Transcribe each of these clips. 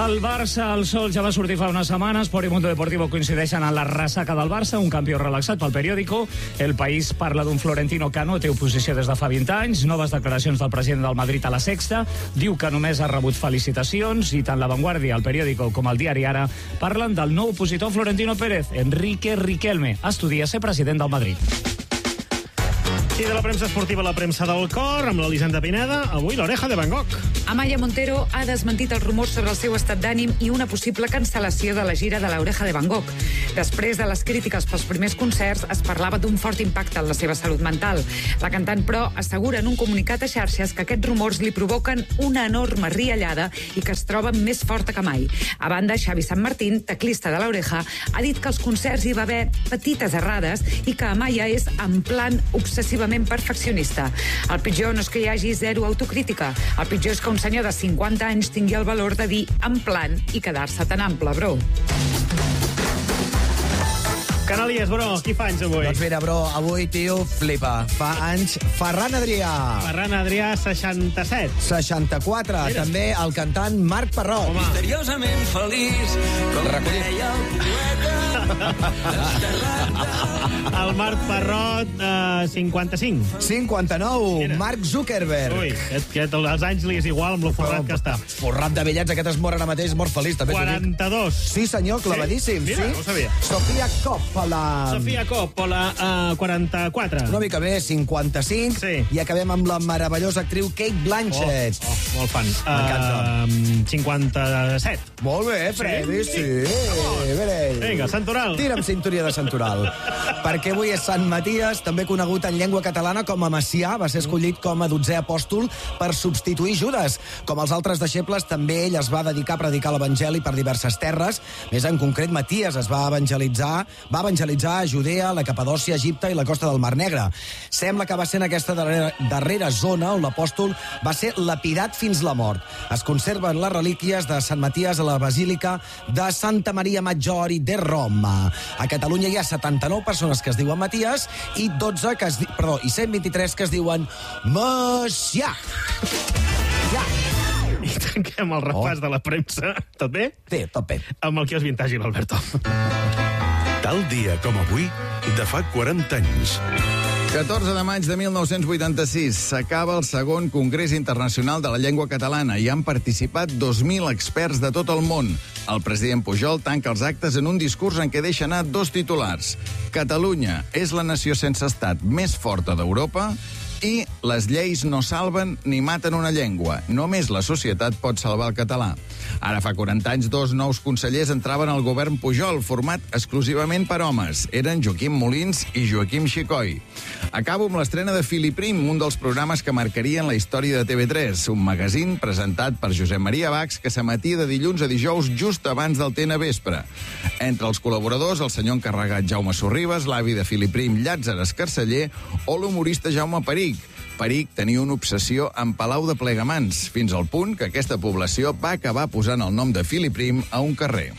El Barça, el sol ja va sortir fa unes setmanes. Sport i Mundo Deportivo coincideixen en la ressaca del Barça, un campió relaxat pel periòdico. El País parla d'un Florentino que no té oposició des de fa 20 anys. Noves declaracions del president del Madrid a La Sexta. Diu que només ha rebut felicitacions. I tant La Vanguardia, el periòdico, com el diari Ara parlen del nou opositor Florentino Pérez, Enrique Riquelme. Estudia ser president del Madrid. I de la premsa esportiva a la premsa del cor, amb l'Elisenda Pineda, avui l'oreja de Van Gogh. Amaya Montero ha desmentit els rumors sobre el seu estat d'ànim i una possible cancel·lació de la gira de l'Oreja de Van Gogh. Després de les crítiques pels primers concerts, es parlava d'un fort impacte en la seva salut mental. La cantant, però, assegura en un comunicat a xarxes que aquests rumors li provoquen una enorme riallada i que es troba més forta que mai. A banda, Xavi San Martín, teclista de l'Oreja, ha dit que als concerts hi va haver petites errades i que Amaya és en plan obsessivament perfeccionista. El pitjor no és que hi hagi zero autocrítica. El pitjor és que un senyor de 50 anys tingui el valor de dir en plan i quedar-se tan ample, bro. Canalies, bro, qui fa anys avui? Doncs mira, bro, avui, tio, flipa. Fa anys Ferran Adrià. Ferran Adrià, 67. 64. Mira. També el cantant Marc Parrot. Home. Misteriosament feliç, com deia el poeta. El Marc Parrot, 55. 59. Mira. Mark Zuckerberg. Ui, aquest els anys li és igual amb lo forrat que està. Forrat de vellets, aquest es mor ara mateix, mort feliç, també t'ho dic. 42. Sí, senyor, clavadíssim. Sí? Mira, no ho sabia. Sofia Coppola. Sofia Coppola, 44. Una mica més, 55. Sí. I acabem amb la meravellosa actriu Kate Blanchett. Molt fan. M'encanta. 57. Molt bé, Freddy, sí. Vinga, Santoral. Tira'm cinturia de Santoral. Perquè avui és Sant Maties, també conegut en llengua catalana com a Macià, va ser escollit com a 12è apòstol per substituir Judes. Com els altres deixebles, també ell es va dedicar a predicar l'Evangeli per diverses terres. Més en concret, Maties es va evangelitzar a Judea, la Capadòcia, Egipte i la costa del Mar Negre. Sembla que va ser en aquesta darrera zona on l'apòstol va ser lapidat fins la mort. Es conserven les relíquies de Sant Maties a la Basílica de Santa Maria Maggiore de Roma. A Catalunya hi ha 79 persones que es diuen Maties i 123 que es diuen Macià. Ja. I tanquem el repàs de la premsa. Tot bé? Sí, tot bé. Amb el quios vintage, l'Alberto. Tal dia com avui, de fa 40 anys. 14 de maig de 1986 s'acaba el segon Congrés Internacional de la Llengua Catalana i han participat 2.000 experts de tot el món. El president Pujol tanca els actes en un discurs en què deixa anar dos titulars. Catalunya és la nació sense estat més forta d'Europa i les lleis no salven ni maten una llengua. Només la societat pot salvar el català. Ara fa 40 anys, dos nous consellers entraven al govern Pujol, format exclusivament per homes. Eren Joaquim Molins i Joaquim Xicoi. Acabo amb l'estrena de Filiprim, un dels programes que marcarien la història de TV3, un magazín presentat per Josep Maria Bachs que s'emetia de dilluns a dijous just abans del TN Vespre. Entre els col·laboradors, el senyor encarregat Jaume Sorribes, l'avi de Filiprim Llàtzer Escarceller o l'humorista Jaume Peric. Peric tenia una obsessió amb Palau de Plegamans, fins al punt que aquesta població va acabar posant el nom de Filiprim a un carrer.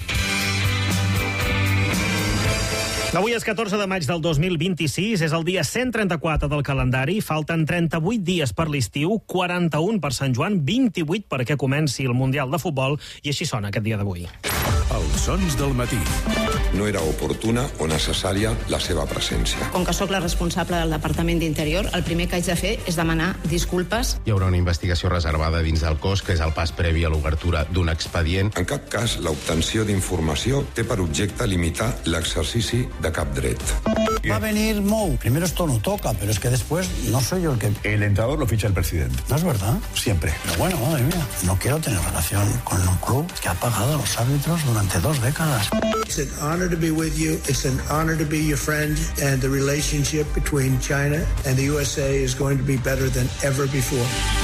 Avui és 14 de maig del 2026, és el dia 134 del calendari, falten 38 dies per l'estiu, 41 per Sant Joan, 28 perquè comenci el Mundial de Futbol, i així sona aquest dia d'avui. Els sons del matí. No era oportuna o necessària la seva presència. Com que sóc la responsable del Departament d'Interior, el primer que haig de fer és demanar disculpes. Hi haurà una investigació reservada dins del cos, que és el pas previ a l'obertura d'un expedient. En cap cas, l'obtenció d'informació té per objecte limitar l'exercici de cap dret. Va a venir Mou. Primero esto no toca, pero es que después no soy yo el que... El entrenador lo ficha el presidente. ¿No es verdad? Siempre. Pero bueno, madre mía, no quiero tener relación con un club que ha pagado a los árbitros durante 2 décadas. It's an honor to be with you. It's an honor to be your friend. And the relationship between China and the USA is going to be better than ever before.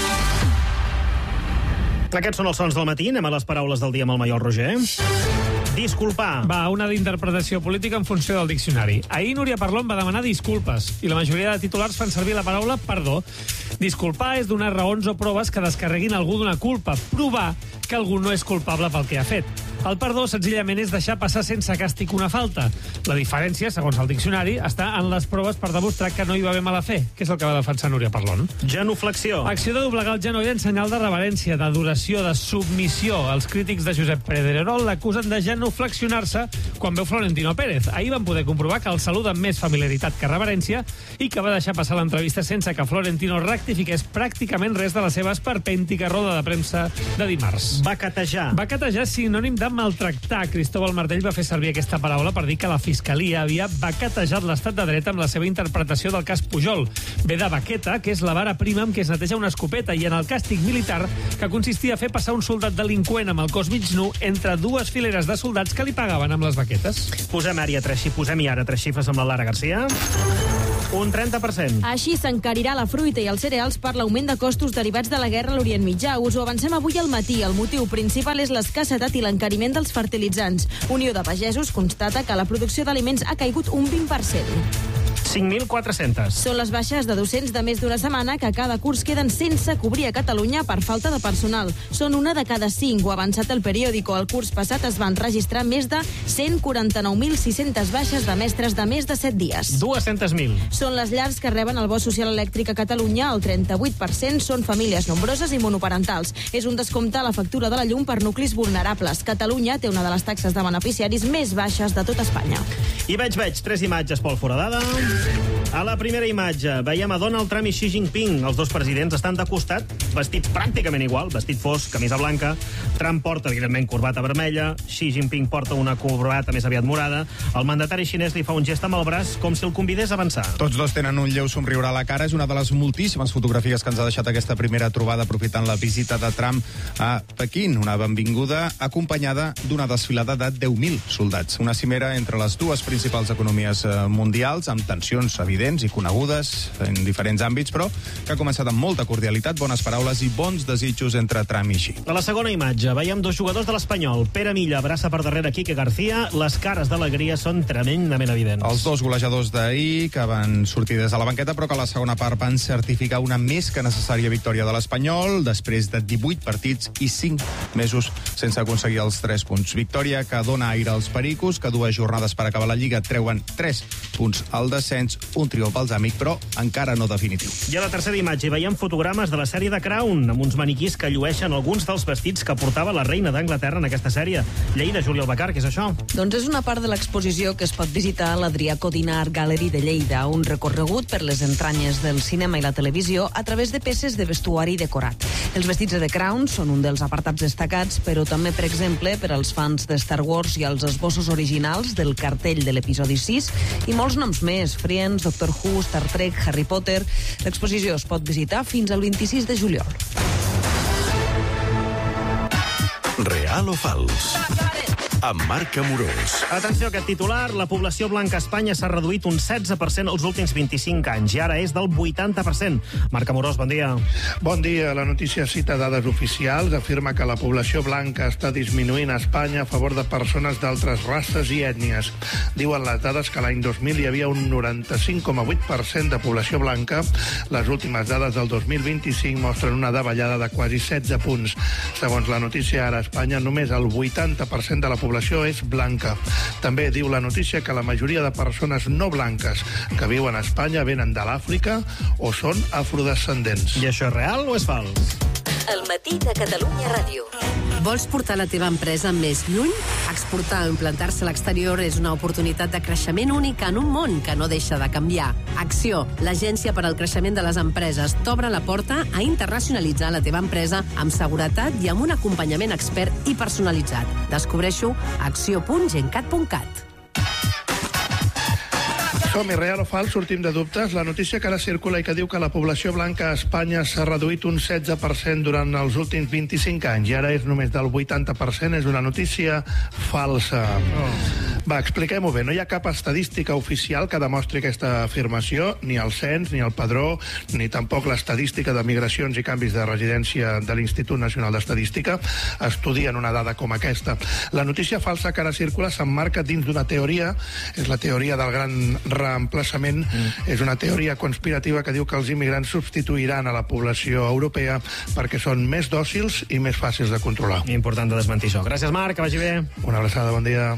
Aquests són els sons del matí. Anem a les paraules del dia amb el Maiol Roger. Disculpar. Va, una d'interpretació política en funció del diccionari. Ahir Núria Parlon va demanar disculpes i la majoria de titulars fan servir la paraula perdó. Disculpar és donar raons o proves que descarreguin algú d'una culpa. Provar que algú no és culpable pel que ha fet. El perdó, senzillament, és deixar passar sense càstig una falta. La diferència, segons el diccionari, està en les proves per demostrar que no hi va haver mala fe, que és el que va defensar Núria Parlon. Genuflexió. Acció de doblegar el genoll en senyal de reverència, d'adoració, de submissió. Els crítics de Josep Pedrerol l'acusen de genuflexionar-se quan veu Florentino Pérez. Ahir van poder comprovar que el saluda amb més familiaritat que reverència i que va deixar passar l'entrevista sense que Florentino rectifiqués pràcticament res de la seva esperpèntica roda de premsa de dimarts. Bacatejar. Bacatejar és sinònim de maltractar. Cristóbal Martell va fer servir aquesta paraula per dir que la Fiscalia havia baquetejat l'estat de dret amb la seva interpretació del cas Pujol. Ve de baqueta, que és la vara prima amb què es neteja una escopeta, i en el càstig militar, que consistia a fer passar un soldat delinqüent amb el cos mig nu entre dues fileres de soldats que li pagaven amb les baquetes. Posem-hi ara tres xifres amb la Lara Garcia. Un 30%. Així s'encarirà la fruita i els cereals per l'augment de costos derivats de la guerra a l'Orient Mitjà. Us ho avancem avui al matí. El motiu principal és l'escassetat i l'encariment dels fertilitzants. Unió de Pagesos constata que la producció d'aliments ha caigut un 20%. 5.400. Són les baixes de docents de més d'una setmana que cada curs queden sense cobrir a Catalunya per falta de personal. Són una de cada 5, ho ha avançat el periòdico. El curs passat es van registrar més de 149.600 baixes de mestres de més de 7 dies. 200.000. Són les llars que reben el bo social elèctric a Catalunya. El 38% són famílies nombroses i monoparentals. És un descompte a la factura de la llum per nuclis vulnerables. Catalunya té una de les taxes de beneficiaris més baixes de tot Espanya. I veig 3 imatges, Pol Foradada. A la primera imatge veiem a Donald Trump i Xi Jinping. Els dos presidents estan de costat, vestit pràcticament igual, vestit fosc, camisa blanca. Trump porta, evidentment, corbata vermella. Xi Jinping porta una corbata més aviat morada. El mandatari xinès li fa un gest amb el braç com si el convidés a avançar. Tots dos tenen un lleu somriure a la cara. És una de les moltíssimes fotografies que ens ha deixat aquesta primera trobada aprofitant la visita de Trump a Pequín. Una benvinguda acompanyada d'una desfilada de 10.000 soldats. Una cimera entre les dues principals economies mundials, amb tensions evidents i conegudes en diferents àmbits, però que ha començat amb molta cordialitat, bones paraules i bons desitjos entre Trump i Xi. A la segona imatge veiem dos jugadors de l'Espanyol. Pere Milla abraça per darrere Quique García. Les cares d'alegria són tremendament evidents. Els dos golejadors d'ahir que van sortir des de la banqueta, però que a la segona part van certificar una més que necessària victòria de l'Espanyol després de 18 partits i 5 mesos sense aconseguir els 3 punts. Victòria que dona aire als pericos, que 2 jornades per acabar la Lliga treuen 3 punts al descens, un triomf als amics, però encara no definitiu. I a la tercera imatge veiem fotogrames de la sèrie The Crown, amb uns maniquís que llueixen alguns dels vestits que portava la reina d'Anglaterra en aquesta sèrie. Lleida, Júlia Albacar, què és això? Doncs és una part de l'exposició que es pot visitar a l'Adrià Codina Art Gallery de Lleida, un recorregut per les entranyes del cinema i la televisió a través de peces de vestuari decorat. Els vestits de The Crown són un dels apartats destacats, però també, per exemple, per als fans de Star Wars i els esbossos originals del cartell de l'episodi 6 i molts noms més, Friends, Doctor Who, Star Trek, Harry Potter. L'exposició es pot visitar fins al 26 de juliol. Real o fals? Amb Marc Amorós. Atenció a aquest titular. La població blanca a Espanya s'ha reduït un 16% els últims 25 anys i ara és del 80%. Marc Amorós, bon dia. Bon dia. La notícia cita dades oficials. Afirma que la població blanca està disminuint a Espanya a favor de persones d'altres races i ètnies. Diuen les dades que l'any 2000 hi havia un 95,8% de població blanca. Les últimes dades del 2025 mostren una davallada de quasi 16 punts. Segons la notícia, ara a Espanya només el 80% de la població és blanca. També diu la notícia que la majoria de persones no blanques que viuen a Espanya venen de l'Àfrica o són afrodescendents. I això és real o és fals? El matí de Catalunya Ràdio. Vols portar la teva empresa més lluny? Exportar o implantar-se a l'exterior és una oportunitat de creixement única en un món que no deixa de canviar. Acció, l'agència per al creixement de les empreses, t'obre la porta a internacionalitzar la teva empresa amb seguretat i amb un acompanyament expert i personalitzat. Descobreixo a acció.gencat.cat. Som-hi, real o fals, sortim de dubtes. La notícia que ara circula i que diu que la població blanca a Espanya s'ha reduït un 16% durant els últims 25 anys i ara és només del 80%, és una notícia falsa. Va, expliquem-ho bé. No hi ha cap estadística oficial que demostri aquesta afirmació, ni el cens, ni el padró, ni tampoc l'estadística de migracions i canvis de residència de l'Institut Nacional d'Estadística estudien una dada com aquesta. La notícia falsa que ara circula s'emmarca dins d'una teoria, és la teoria del gran reemplaçament, és una teoria conspirativa que diu que els immigrants substituiran a la població europea perquè són més dòcils i més fàcils de controlar. Important de desmentir això. Gràcies, Marc, que vagi bé. Una abraçada, bon dia.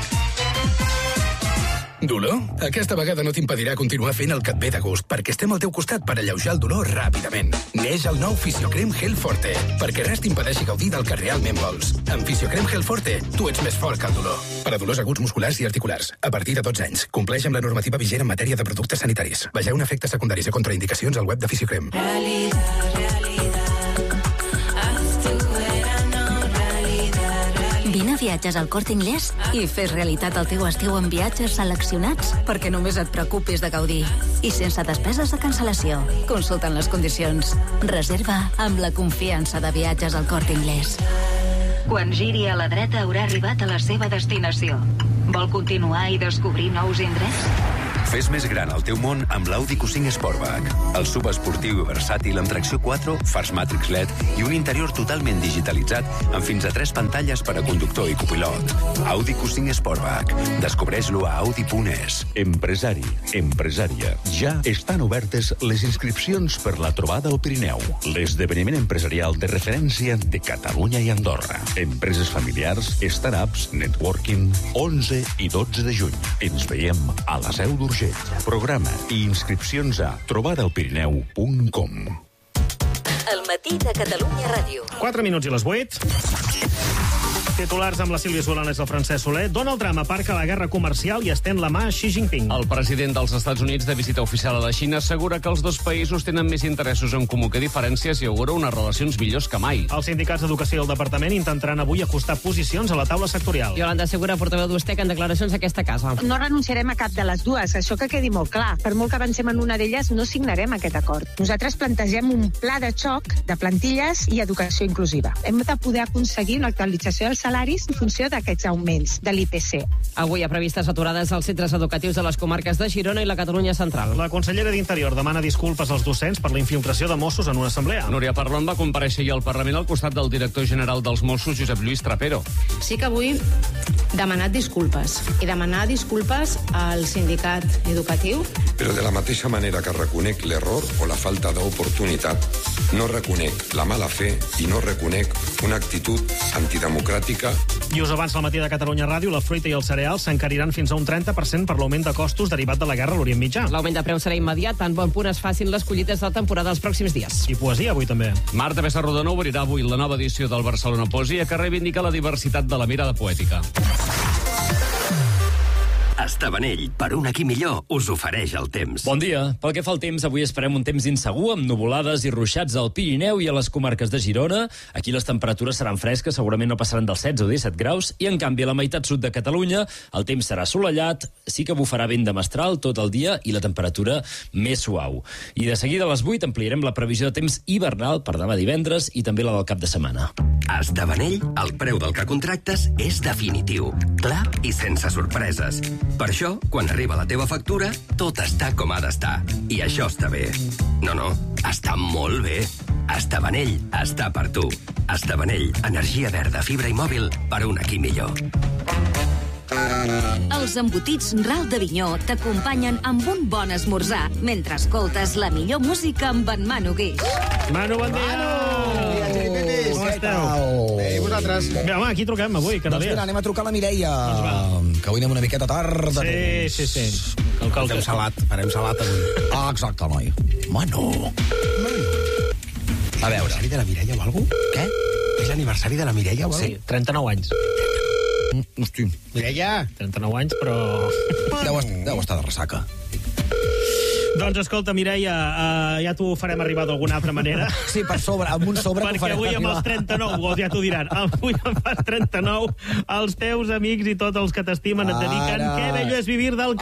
Dolor? Aquesta vegada no t'impedirà continuar fent el que et ve de gust, perquè estem al teu costat per alleujar el dolor ràpidament. Neix el nou Fisiocrem Gel Forte, perquè res t'impedeixi gaudir del que realment vols. Amb Fisiocrem Gel Forte, tu ets més fort que el dolor. Per a dolors aguts musculars i articulars, a partir de 12 anys. Compleix amb la normativa vigent en matèria de productes sanitaris. Vegeu efectes secundaris i contraindicacions al web de Fisiocrem. Vine a Viatges al Corte Inglés i fes realitat el teu estiu amb viatges seleccionats perquè només et preocupis de gaudir. I sense despeses de cancel·lació. Consulta'n les condicions. Reserva amb la confiança de Viatges al Corte Inglés. Quan giri a la dreta haurà arribat a la seva destinació. Vol continuar i descobrir nous indrets? Fes més gran el teu món amb l'Audi Q5 Sportback. El SUV esportiu i versàtil amb tracció 4, fars Matrix LED i un interior totalment digitalitzat amb fins a 3 pantalles per a conductor i copilot. Audi Q5 Sportback. Descobreix-lo a Audi.es. Empresari, empresària. Ja estan obertes les inscripcions per la Trobada al Pirineu, l'esdeveniment empresarial de referència de Catalunya i Andorra. Empreses familiars, startups, networking, 11 i 12 de juny. Ens veiem a la Seu d'Urgell. Programa i inscripcions a trobadaelpirineu.com. El matí de Catalunya Ràdio. 4 minuts i les 8. Titulars amb la Sílvia Solanes i el Francesc Soler. Donald Trump aparca la guerra comercial i estén la mà a Xi Jinping. El president dels Estats Units de visita oficial a la Xina assegura que els dos països tenen més interessos en comú que diferències i augura unes relacions millors que mai. Els sindicats d'Educació i el Departament intentaran avui acostar posicions a la taula sectorial. Yolanda Segura, portaveu d'Ustec, en declaracions a aquesta casa. No renunciarem a cap de les dues, això que quedi molt clar. Per molt que avancem en una d'elles, no signarem aquest acord. Nosaltres plantegem un pla de xoc de plantilles i educació inclusiva. Hem de poder aconseguir una actualització dels salaris en funció d'aquests augments de l'IPC. Avui hi ha previstes aturades als centres educatius de les comarques de Girona i la Catalunya Central. La consellera d'Interior demana disculpes als docents per la infiltració de Mossos en una assemblea. Núria Parlon va comparèixer ahir al Parlament al costat del director general dels Mossos, Josep Lluís Trapero. Sí que vull demanar disculpes. I demanar disculpes al sindicat educatiu. Però de la mateixa manera que reconec l'error o la falta d'oportunitat, no reconec la mala fe i no reconec una actitud antidemocràtica. I us avança al matí de Catalunya Ràdio, la fruita i els cereals s'encariran fins a un 30% per l'augment de costos derivat de la guerra a l'Orient Mitjà. L'augment de preu serà immediat, tan bon punt es facin les collites de la temporada els pròxims dies. I poesia avui també. Marta Bessarrodona obrirà avui la nova edició del Barcelona Poesia, que reivindica la diversitat de la mirada poètica. Estavanell, per un aquí millor, us ofereix el temps. Bon dia. Pel que fa al temps, avui esperem un temps insegur, amb nuvolades i ruixats al Pirineu i a les comarques de Girona. Aquí les temperatures seran fresques, segurament no passaran dels 16 o 17 graus, i en canvi a la meitat sud de Catalunya el temps serà assolellat, sí que bufarà vent de mestral tot el dia i la temperatura més suau. I de seguida a les 8 ampliarem la previsió de temps hivernal per demà divendres i també la del cap de setmana. A Estavanell, el preu del que contractes és definitiu, clar i sense sorpreses. Per això, quan arriba la teva factura, tot està com ha d'estar. I això està bé. No, està molt bé. Estavanell està per tu. Estavanell, energia verda, fibra i mòbil per un aquí millor. Els embotits Ral d'Avinyó t'acompanyen amb un bon esmorzar mentre escoltes la millor música amb en Manu Guix. Manu, bon dia! Com esteu? Bé, i vosaltres? Bé, home, aquí truquem avui, que no doncs mira, anem a trucar a la Mireia, que avui anem una miqueta tard. Sí. Farem salat avui. Ah, exacte, noi. Manu. A veure. L'aniversari de la Mireia o alguna cosa? Què? És l'aniversari de la Mireia o alguna cosa? Sí, 39 anys. Hosti. Mireia! 39 anys, però... Deu estar de ressaca. Doncs escolta, Mireia, ja t'ho farem arribar d'alguna altra manera. Sí, per sobre, amb un sobre t'ho farem perquè avui amb els 39, ja t'ho diran, avui amb els 39, els teus amics i tots els que t'estimen et dediquen. Que bello és vivir del